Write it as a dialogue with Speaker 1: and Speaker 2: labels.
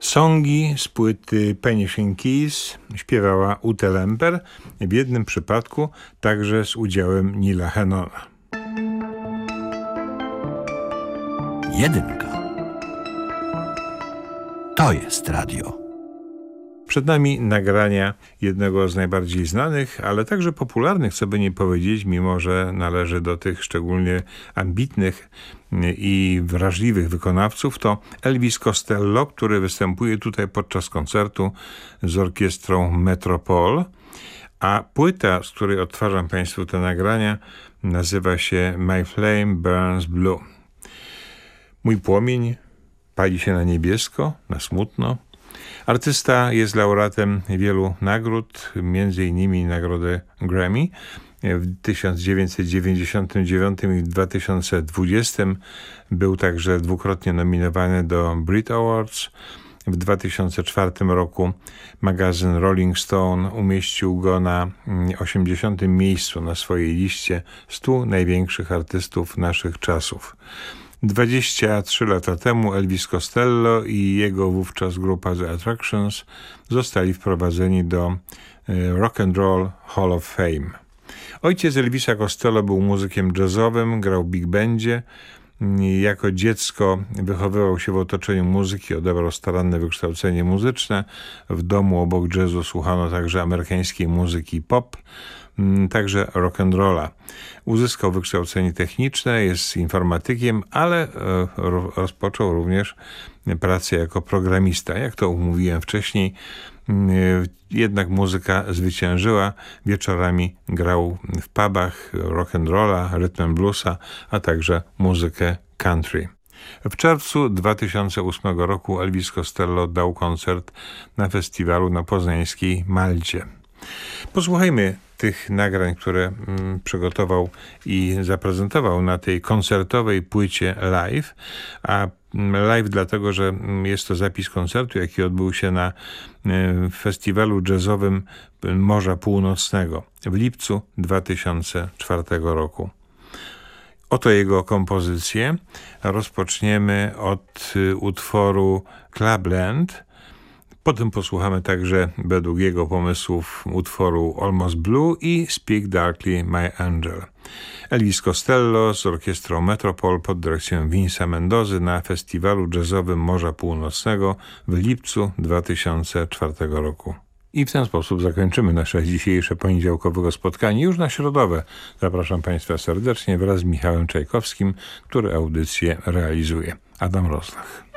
Speaker 1: Songi z płyty Vanishing Keys śpiewała Ute Lemper, w jednym przypadku także z udziałem Nila Hennona.
Speaker 2: Jedynka. To jest radio.
Speaker 1: Przed nami nagrania jednego z najbardziej znanych, ale także popularnych, co by nie powiedzieć, mimo że należy do tych szczególnie ambitnych i wrażliwych wykonawców, to Elvis Costello, który występuje tutaj podczas koncertu z orkiestrą Metropole, a płyta, z której odtwarzam Państwu te nagrania, nazywa się My Flame Burns Blue. Mój płomień pali się na niebiesko, na smutno. Artysta jest laureatem wielu nagród, między innymi nagrody Grammy. W 1999 i 2020 był także dwukrotnie nominowany do Brit Awards. W 2004 roku magazyn Rolling Stone umieścił go na 80. miejscu na swojej liście 100 największych artystów naszych czasów. 23 lata temu Elvis Costello i jego wówczas grupa The Attractions zostali wprowadzeni do Rock and Roll Hall of Fame. Ojciec Elvisa Costello był muzykiem jazzowym, grał w big bandzie. Jako dziecko wychowywał się w otoczeniu muzyki, odebrał staranne wykształcenie muzyczne. W domu obok jazzu słuchano także amerykańskiej muzyki pop, także rock'n'rolla. Uzyskał wykształcenie techniczne, jest informatykiem, ale rozpoczął również pracę jako programista. Jak to mówiłem wcześniej, jednak muzyka zwyciężyła. Wieczorami grał w pubach rock'n'rolla, rytm and bluesa, a także muzykę country. W czerwcu 2008 roku Elvis Costello dał koncert na festiwalu na poznańskiej Malcie. Posłuchajmy tych nagrań, które przygotował i zaprezentował na tej koncertowej płycie live, a live dlatego, że jest to zapis koncertu, jaki odbył się na festiwalu jazzowym Morza Północnego w lipcu 2004 roku. Oto jego kompozycje. Rozpoczniemy od utworu Clubland. Potem posłuchamy także według jego pomysłów utworu Almost Blue i Speak Darkly My Angel. Elvis Costello z orkiestrą Metropole pod dyrekcją Vince'a Mendozy na festiwalu jazzowym Morza Północnego w lipcu 2004 roku. I w ten sposób zakończymy nasze dzisiejsze poniedziałkowego spotkanie. Już na środowe zapraszam Państwa serdecznie wraz z Michałem Czajkowskim, który audycję realizuje. Adam Rozlach.